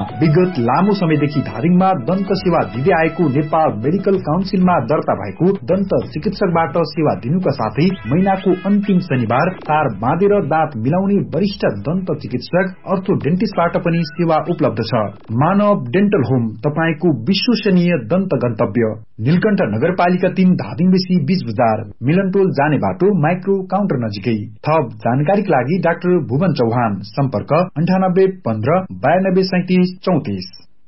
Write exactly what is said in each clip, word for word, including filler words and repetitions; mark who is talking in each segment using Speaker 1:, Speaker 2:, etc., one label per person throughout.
Speaker 1: विगत लामो समयदेखि धादिङमा दन्त सेवा दिँदै आएको नेपाल मेडिकल काउन्सिलमा दर्ता भएको दन्त चिकित्सकबाट सेवा दिनुका साथै महिनाको अन्तिम शनिबार तार बाँधेर दाँत मिलाउने वरिष्ठ दन्त चिकित्सक अर्थोडेन्टिस्टबाट पनि सेवा उपलब्ध छ। मानव डेन्टल होम, तपाईको विश्वसनीय दन्त गन्तव्य। नीलकण्ठ नगरपालिका तीन धादिङ बेसी बीच बजार, मिलनटोल जाने बाटो, माइक्रो काउन्टर नजिकै। थप जानकारीका लागि डाक्टर भुवन चौहान, सम्पर्क अन्ठानब्बे पन्ध्र बयानब्बे सैतिस चौतिस।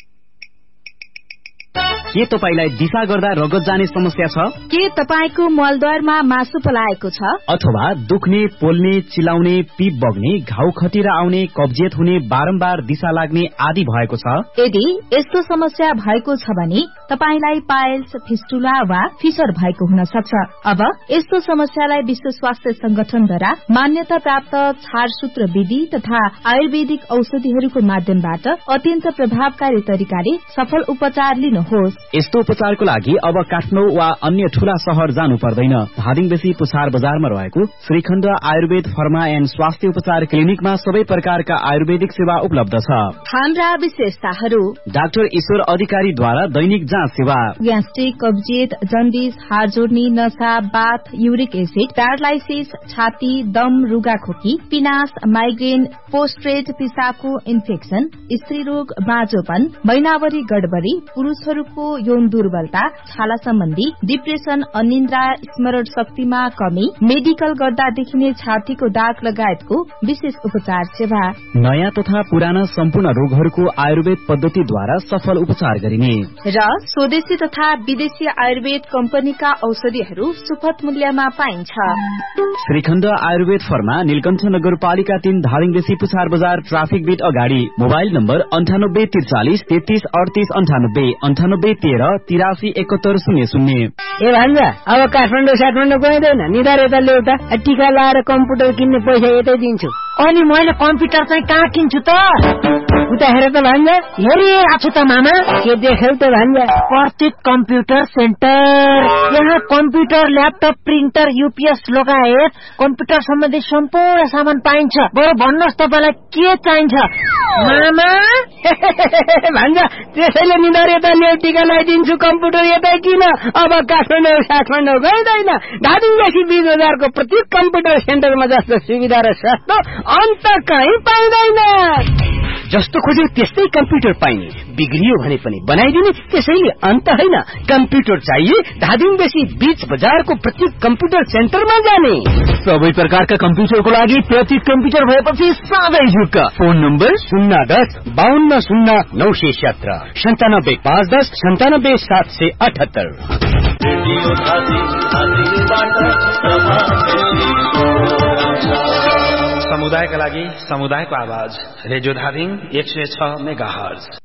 Speaker 2: के तपाईलाई दिशा गर्दा रगत जाने समस्या छ?
Speaker 3: के तपाईको मलद्वारमा मासु पलाएको छ?
Speaker 2: अथवा दुख्ने, पोल्ने, चिलाउने, पिप बग्ने, घाउ खटिरा आउने, कब्जियत हुने, बारम्बार दिशा लाग्ने आदि भएको छ?
Speaker 3: यदि यस्तो समस्या भएको छ भने तपाईलाई पाइल्स, फिस्टुला वा फिसर भएको हुन सक्छ। अब यस्तो समस्यालाई विश्व स्वास्थ्य संगठनद्वारा मान्यता प्राप्त छारसूत्र विधि तथा आयुर्वेदिक औषधिहरूको माध्यमबाट अत्यन्त प्रभावकारी तरिकाले सफल उपचार लिनुहोस्।
Speaker 2: यस्तो उपचारको लागि अब काठमाडौँ वा अन्य ठूला शहर जानु पर्दैन। धादिङ बेसी पुछार बजारमा रहेको श्रीखण्ड आयुर्वेद फर्मा एन्ड स्वास्थ्य उपचार क्लिनिकमा सबै प्रकारका आयुर्वेदिक सेवा उपलब्ध छ।
Speaker 3: हाम्रा विशेषताहरू:
Speaker 2: डाक्टर ईश्वर अधिकारीद्वारा दैनिक जाँच सेवा,
Speaker 3: ग्यास्ट्रिक, कब्जियत, जन्डिस, हाड जोड्नी, नशा, बाथ, युरिक एसिड, प्यारालाइसिस, छाती, दम, रुगाखोकी, पिनास, माइग्रेन, पोस्ट्रेट, पिसाबको इन्फेक्सन, स्त्री रोग, बाँझोपन, महिनावरी गडबडी, पुरूषहरूको यौन दुर्बलता, छाला सम्बन्धी, डिप्रेसन, अनिन्द्रा, स्मरण शक्तिमा कमी, मेडिकल गर्दा देखिने छातीको दाग लगायतको विशेष उपचार सेवा।
Speaker 2: नयाँ तथा पुराना सम्पूर्ण रोगहरूको आयुर्वेद पद्धतिद्वारा सफल उपचार गरिने
Speaker 3: र स्वदेशी तथा विदेशी आयुर्वेद कम्पनीका औषधिहरू सुपथ मूल्यमा पाइन्छ।
Speaker 2: श्रीखण्ड आयुर्वेद फर्मा, नीलकण्ठ नगरपालिका तीन, धादिङ बेसी पुछार बजार, ट्राफिक बीट अगाडि। मोबाइल नम्बर अन्ठानब्बे त्रिचालिस तेत्तीस अडतीस अन्ठानब्बे अन्ठानब्बे तेह्र तिरासी एकहत्तर शून्य शून्य।
Speaker 4: ए भान्जा, अब काठमाडौँ साठमाडौँ गइँदैन, निधार यता ल्याउता, टिका लाएर कम्प्युटर किन्ने पैसा यतै दिन्छु। अनि मैले कम्प्युटर चाहिँ कहाँ किन्छु त? उता हेर त भान्जा, हेरिरहेको छु त मामा। के देख्यौ त भान्जा? प्रतीक कम्प्युटर सेन्टर। यहाँ कम्प्युटर, ल्यापटप, प्रिन्टर, युपिएस लगायत कम्प्युटर सम्बन्धी सम्पूर्ण सामान पाइन्छ। बरु भन्नुहोस् तपाईँलाई के चाहिन्छ मामा? भान्जा, त्यसैले निधार यता ल्याउ, टिका लगाइदिन्छु, कम्प्युटर यतै किन। अब काठमाडौँ साठमाडौँ गइँदैन, धादिङदेखि बीच बजारको प्रतीक कम्प्युटर सेन्टरमा जस्तो सुविधा र सस्तो अन्त कहीँ पाइँदैन।
Speaker 5: जस्तो खोज्यो त्यस्तै कम्प्युटर पाइने, बिग्रियो भने पनि बनाइदिने, त्यसैले अन्त होइन। कम्प्युटर चाहिए धादिङ बेसी बीच बजारको प्रतीक कम्प्युटर सेन्टरमा जाने।
Speaker 2: सबै प्रकारका कम्प्युटरको लागि प्रतीक कम्प्युटर भएपछि सबै झुक्क।
Speaker 5: फोन नम्बर शून्य दस बाहन्न शून्य नौ सय सत्र सन्तानब्बे पाँच दस सन्तानब्बे सात सय अठहत्तर।
Speaker 6: समुदायका लागि समुदायको आवाज, रेडियो धादिङ एक सय छ मेगा हर्ज।